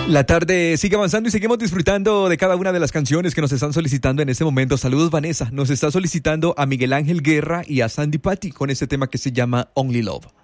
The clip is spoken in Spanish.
La tarde sigue avanzando y seguimos disfrutando de cada una de las canciones que nos están solicitando en este momento. Saludos, Vanessa. Nos está solicitando a Miguel Ángel Guerra y a Sandy Patty con este tema que se llama Only Love.